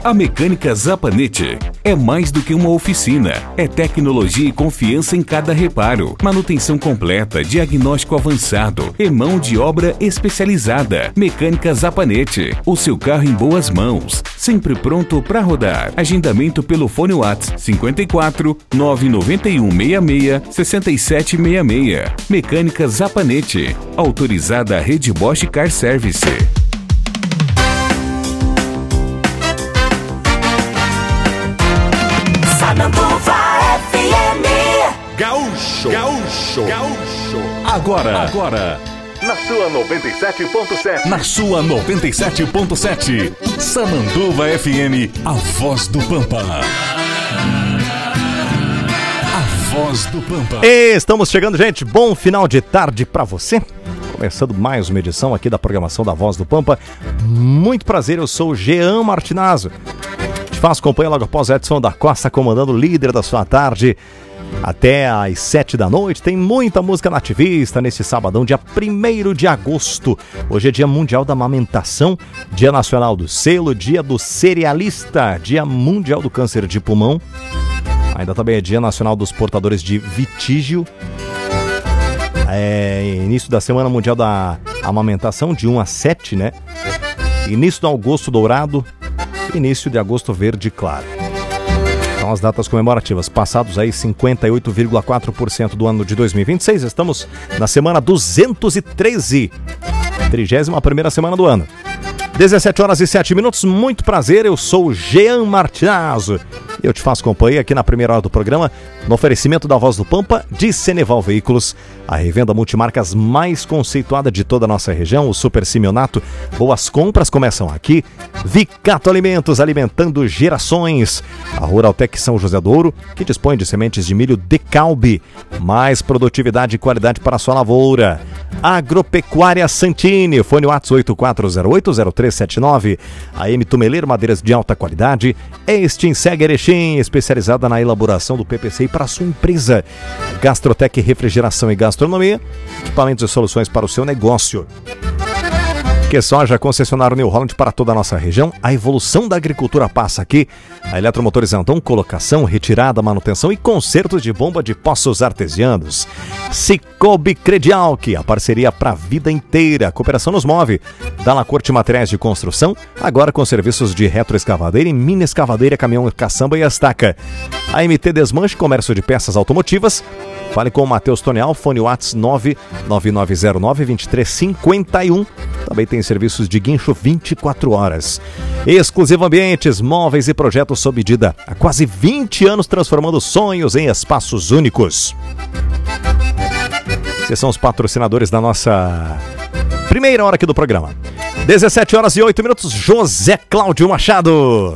A Mecânica Zapanete é mais do que uma oficina. É tecnologia e confiança em cada reparo. Manutenção completa, diagnóstico avançado e mão de obra especializada. Mecânica Zapanete. O seu carro em boas mãos. Sempre pronto para rodar. Agendamento pelo fone WhatsApp 54 991 66 6766. Mecânica Zapanete. Autorizada a Rede Bosch Car Service. Sananduva FM. Gaúcho. Agora. Na sua 97.7. Na sua 97.7. Sananduva FM, a voz do Pampa. A voz do Pampa. Estamos chegando, gente. Bom final de tarde pra você. Começando mais uma edição aqui da programação da Voz do Pampa. Muito prazer, eu sou o Jean Martinazzo. Te faço companhia logo após Edson da Costa comandando o líder da sua tarde. Até às 7 da noite, tem muita música nativista nesse sabadão, dia 1º de agosto. Hoje é Dia Mundial da Amamentação, Dia Nacional do Selo, Dia do Cerealista, Dia Mundial do Câncer de Pulmão. Ainda também é Dia Nacional dos Portadores de Vitígio. Início da Semana Mundial da Amamentação, de 1 a 7, né? Início do Agosto Dourado, início de Agosto Verde Claro. São as datas comemorativas. Passados aí 58,4% do ano de 2026, estamos na semana 213, 31ª semana do ano. 17 horas e 7 minutos, muito prazer, eu sou o Jean Martinazzo. Eu te faço companhia aqui na primeira hora do programa, no oferecimento da Voz do Pampa, de Ceneval Veículos, a revenda multimarcas mais conceituada de toda a nossa região, o Super Simeonato. Boas compras começam aqui. Vicato Alimentos, alimentando gerações. A Ruraltec São José do Ouro, que dispõe de sementes de milho Decalbe. Mais produtividade e qualidade para a sua lavoura. Agropecuária Santini, fone WhatsApp 84080379. A M Tumeleiro, madeiras de alta qualidade. Extinseg Erechim, especializada na elaboração do PPC para a sua empresa. Gastrotec Refrigeração e Gastronomia, equipamentos e soluções para o seu negócio. Que soja, concessionário New Holland para toda a nossa região. A evolução da agricultura passa aqui. A Eletromotores Antão, colocação, retirada, manutenção e consertos de bomba de poços artesianos. Cicobi Credial, que a parceria para a vida inteira. A cooperação nos move. Dalla Corte Materiais de Construção, agora com serviços de retroescavadeira e mini escavadeira, caminhão, caçamba e estaca. A MT Desmanche, comércio de peças automotivas. Fale com o Matheus Tonial, fone WhatsApp 99909-2351. Também tem serviços de guincho 24 horas. Exclusivo Ambientes, móveis e projetos sob medida. Há quase 20 anos transformando sonhos em espaços únicos. Esses são os patrocinadores da nossa primeira hora aqui do programa. 17 horas e 8 minutos, José Cláudio Machado.